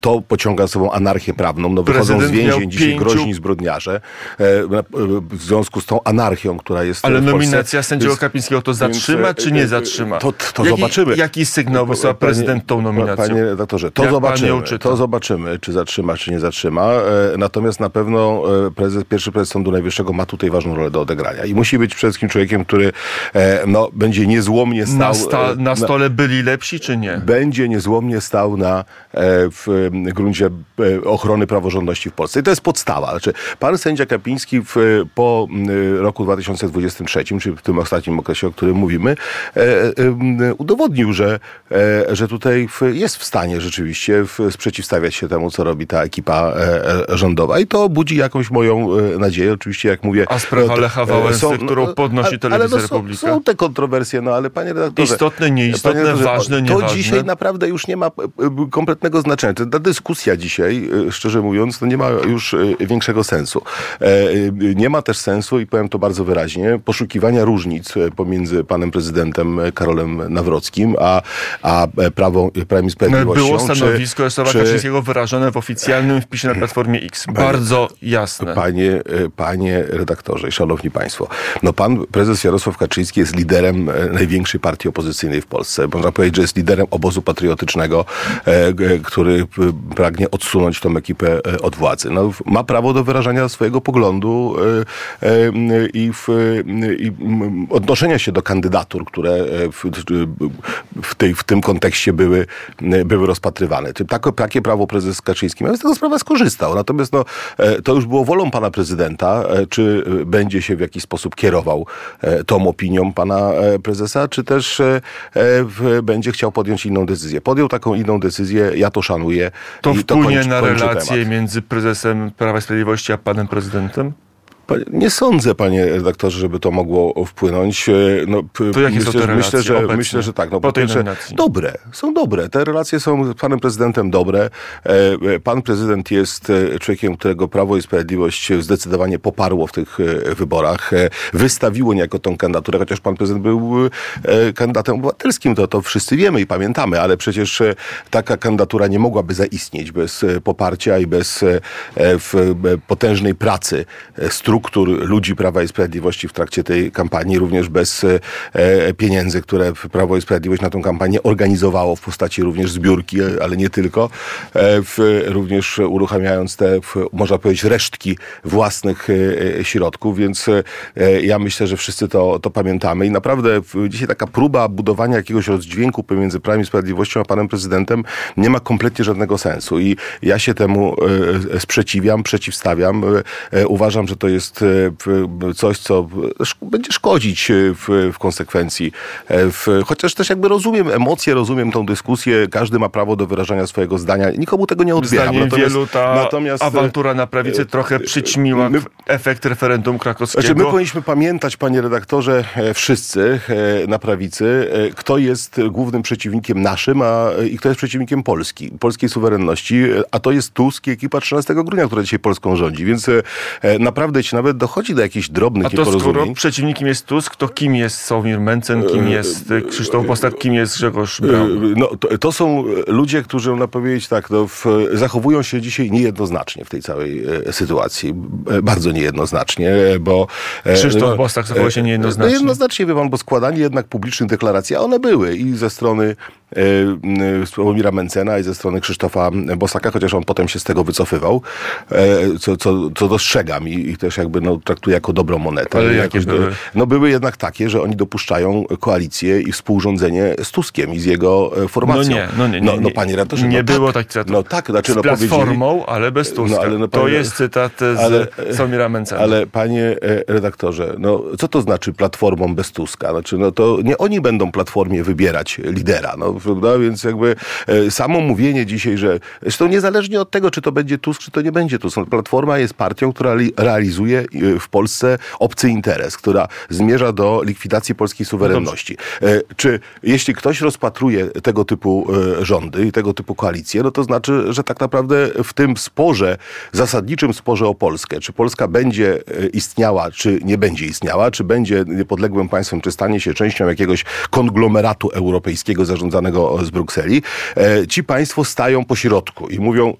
to pociąga za sobą anarchię prawną. No, wychodzą z więzień dzisiaj groźni zbrodniarze w związku z tą anarchią, która jest Ale w Polsce. nominacja sędziego Kapińskiego to zatrzyma, czy nie zatrzyma? To zobaczymy. Jaki sygnał wysyła prezydent tą nominacją? Panie redaktorze, to zobaczymy, czy zatrzyma, czy nie zatrzyma. Natomiast na pewno pierwszy prezes Sądu Najwyższego ma tutaj ważną rolę do odegrania. I musi być przede wszystkim człowiekiem, który będzie niezłomnie stał... Na stole byli lepsi, czy nie? Będzie niezłomnie stał w gruncie ochrony praworządności w Polsce. I to jest podstawa. Znaczy, pan sędzia Kapiński po roku 2023, czyli w tym ostatnim okresie, o którym mówimy, udowodnił, że tutaj jest w stanie rzeczywiście sprzeciwstawiać się temu, co robi ta ekipa rządowa. I to budzi jakąś moją nadzieję. Oczywiście, jak mówię... A sprawa Lecha Wałęsy, którą podnosi Telewizja Republika? Są te kontrowersje, ale panie redaktorze... Istotne, nieistotne, ważne, nieważne. To dzisiaj naprawdę już nie ma kompletnego znaczenia. Ta dyskusja dzisiaj, szczerze mówiąc, nie ma już większego sensu. Nie ma też sensu, i powiem to bardzo wyraźnie, poszukiwania różnic pomiędzy panem prezydentem Karolem Nawrockim a Prawem i Sprawiedliwością. Było stanowisko Jarosława Kaczyńskiego wyrażone w oficjalnym wpisie na Platformie X. Bardzo jasne. Panie redaktorze i szanowni państwo, pan prezes Jarosław Kaczyński jest liderem największej partii opozycyjnej w Polsce. Można powiedzieć, że jest liderem obozu patriotycznego, który pragnie odsunąć tą ekipę od władzy. Ma prawo do wyrażania swojego poglądu i odnoszenia się do kandydatur, które w tym kontekście były rozpatrywane. Takie prawo prezes Kaczyński miał, z tego sprawa skorzystał. Natomiast to już było wolą pana prezydenta, czy będzie się w jakiś sposób kierował tą opinią pana prezesa, czy też będzie chciał podjąć inną decyzję. Podjął taką inną decyzję, ja to szanuję. To wpłynie na relacje między prezesem Prawa i Sprawiedliwości a panem prezydentem? Nie sądzę, panie redaktorze, żeby to mogło wpłynąć. To jakie są te relacje myślę, że tak. Po tej nominacji? Są dobre. Te relacje są z panem prezydentem dobre. Pan prezydent jest człowiekiem, którego Prawo i Sprawiedliwość zdecydowanie poparło w tych wyborach. Wystawiło niejako tą kandydaturę, chociaż pan prezydent był kandydatem obywatelskim. To wszyscy wiemy i pamiętamy, ale przecież taka kandydatura nie mogłaby zaistnieć bez poparcia i bez potężnej pracy struktur ludzi Prawa i Sprawiedliwości w trakcie tej kampanii, również bez pieniędzy, które Prawo i Sprawiedliwość na tą kampanię organizowało w postaci również zbiórki, ale nie tylko. Również uruchamiając te, można powiedzieć, resztki własnych środków, więc ja myślę, że wszyscy to pamiętamy i naprawdę dzisiaj taka próba budowania jakiegoś rozdźwięku pomiędzy Prawem i Sprawiedliwością a panem prezydentem nie ma kompletnie żadnego sensu i ja się temu przeciwstawiam. Uważam, że to jest coś, co będzie szkodzić w konsekwencji. Chociaż też jakby rozumiem emocje, rozumiem tą dyskusję, każdy ma prawo do wyrażania swojego zdania. Nikomu tego nie odbieram. Zdaniem wielu awantura na prawicy trochę przyćmiła efekt referendum krakowskiego. Znaczy my powinniśmy pamiętać, panie redaktorze, wszyscy na prawicy, kto jest głównym przeciwnikiem naszym i kto jest przeciwnikiem Polski, polskiej suwerenności, a to jest Tusk i ekipa 13 grudnia, która dzisiaj Polską rządzi. Więc naprawdę nawet dochodzi do jakichś drobnych nieporozumień. A to skoro przeciwnikiem jest Tusk, to kim jest Sławomir Mencen, kim jest Krzysztof Bosak, kim jest Grzegorz Braun? To są ludzie, którzy, można powiedzieć tak, zachowują się dzisiaj niejednoznacznie w tej całej sytuacji. Bardzo niejednoznacznie, bo... Krzysztof Bosak zachowuje się niejednoznacznie. Jednoznacznie, wie pan, bo składanie jednak publicznych deklaracji, a one były i ze strony Sławomira Mencena i ze strony Krzysztofa Bosaka, chociaż on potem się z tego wycofywał, co dostrzegam i też jakby traktuję jako dobrą monetę. Ale jakie były? Były jednak takie, że oni dopuszczają koalicję i współrządzenie z Tuskiem i z jego formacją. Nie, panie redaktorze, nie było tak cytatów. Z Platformą, ale bez Tuska. To jest cytat z Sławomira Mencena. Ale panie redaktorze, co to znaczy Platformą bez Tuska? Znaczy, to nie oni będą Platformie wybierać lidera. Więc jakby samo mówienie dzisiaj, że zresztą niezależnie od tego, czy to będzie Tusk, czy to nie będzie Tusk. Platforma jest partią, która realizuje reprezentuje w Polsce obcy interes, która zmierza do likwidacji polskiej suwerenności. Czy jeśli ktoś rozpatruje tego typu rządy i tego typu koalicje, no to znaczy, że tak naprawdę w tym sporze, zasadniczym sporze o Polskę, czy Polska będzie istniała, czy nie będzie istniała, czy będzie niepodległym państwem, czy stanie się częścią jakiegoś konglomeratu europejskiego zarządzanego z Brukseli, ci państwo stają po środku i mówią,